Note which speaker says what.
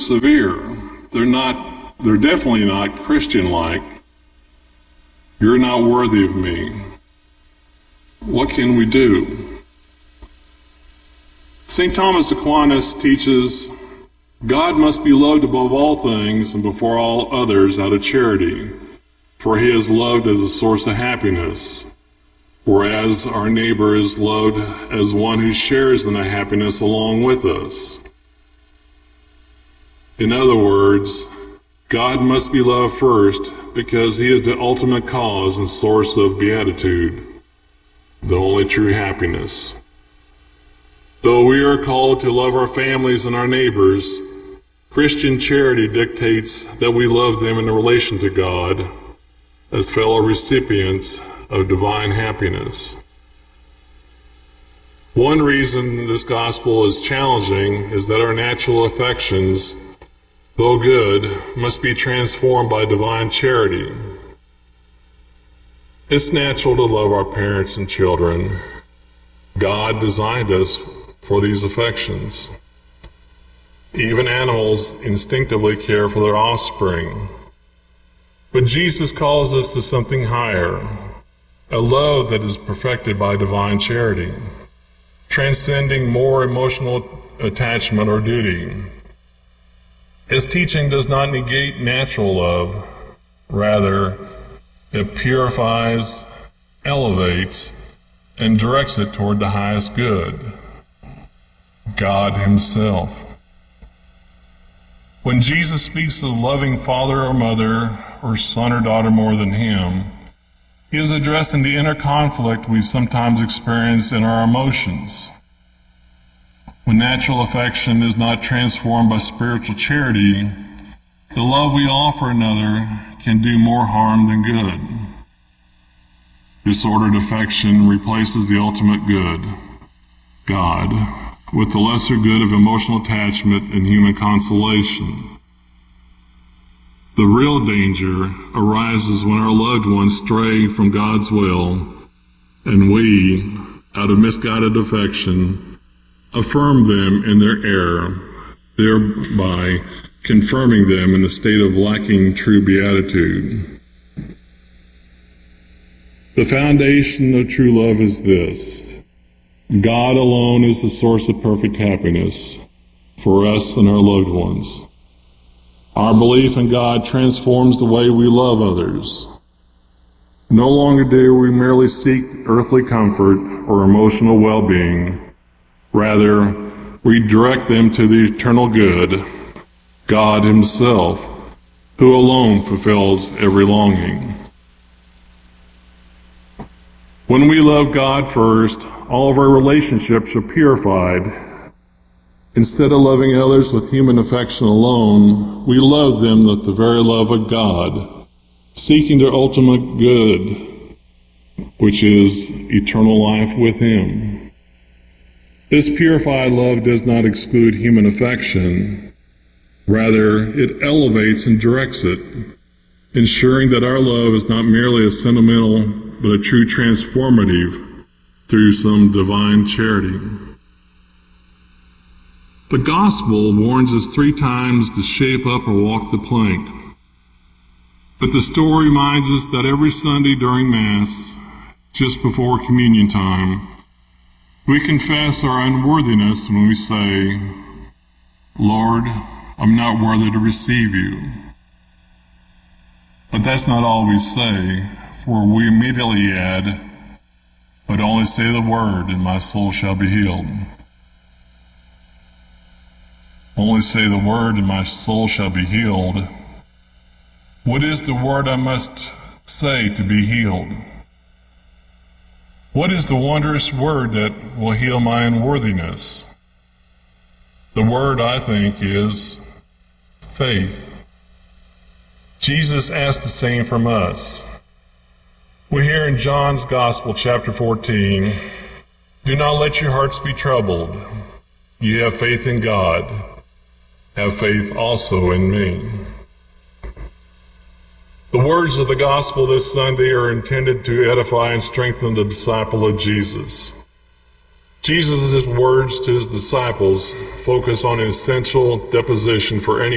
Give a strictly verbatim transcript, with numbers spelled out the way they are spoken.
Speaker 1: severe. They're not, they're definitely not Christian-like. You're not worthy of me. What can we do? Saint Thomas Aquinas teaches, God must be loved above all things and before all others out of charity, for he is loved as a source of happiness, whereas our neighbor is loved as one who shares in the happiness along with us. In other words, God must be loved first because he is the ultimate cause and source of beatitude, the only true happiness. Though we are called to love our families and our neighbors, Christian charity dictates that we love them in relation to God as fellow recipients of divine happiness. One reason this gospel is challenging is that our natural affections, though good, must be transformed by divine charity. It's natural to love our parents and children. God designed us for these affections. Even animals instinctively care for their offspring. But Jesus calls us to something higher, a love that is perfected by divine charity, transcending more emotional attachment or duty. His teaching does not negate natural love. Rather, it purifies, elevates, and directs it toward the highest good, God himself. When Jesus speaks of loving father or mother or son or daughter more than him, he is addressing the inner conflict we sometimes experience in our emotions. When natural affection is not transformed by spiritual charity, the love we offer another can do more harm than good. Disordered affection replaces the ultimate good, God, with the lesser good of emotional attachment and human consolation. The real danger arises when our loved ones stray from God's will, and we, out of misguided affection, affirm them in their error, thereby confirming them in the state of lacking true beatitude. The foundation of true love is this: God alone is the source of perfect happiness for us and our loved ones. Our belief in God transforms the way we love others. No longer do we merely seek earthly comfort or emotional well-being. Rather, we direct them to the eternal good, God himself, who alone fulfills every longing. When we love God first, all of our relationships are purified. Instead of loving others with human affection alone, we love them with the very love of God, seeking their ultimate good, which is eternal life with him. This purified love does not exclude human affection. Rather, it elevates and directs it, ensuring that our love is not merely a sentimental, but a true transformative through some divine charity. The gospel warns us three times to shape up or walk the plank. But the story reminds us that every Sunday during Mass, just before communion time, we confess our unworthiness when we say, Lord, I'm not worthy to receive you. But that's not all we say, for we immediately add, but only say the word and my soul shall be healed. Only say the word and my soul shall be healed. What is the word I must say to be healed? What is the wondrous word that will heal my unworthiness? The word, I think, is faith. Jesus asked the same from us. We hear in John's Gospel, chapter fourteen, do not let your hearts be troubled. You have faith in God. Have faith also in me. The words of the gospel this Sunday are intended to edify and strengthen the disciple of Jesus. Jesus' words to his disciples focus on an essential deposition for any